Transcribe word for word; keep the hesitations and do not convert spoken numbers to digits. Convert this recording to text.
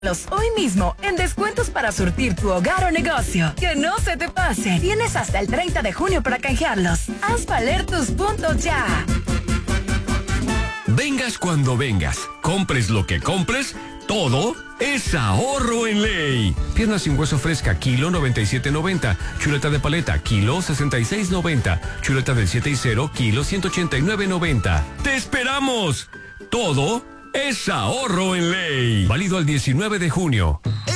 Hoy mismo en descuentos para surtir tu hogar o negocio. Que no se te pase. Tienes hasta el treinta de junio para canjearlos. Haz valer tus puntos ya. Vengas cuando vengas, compres lo que compres, todo es ahorro en ley. Pierna sin hueso fresca, kilo noventa y siete noventa. Chuleta de paleta, kilo sesenta y seis noventa. Chuleta del siete y cero, kilo ciento ochenta y nueve noventa. ¡Te esperamos! Todo es ahorro en ley. Válido al diecinueve de junio.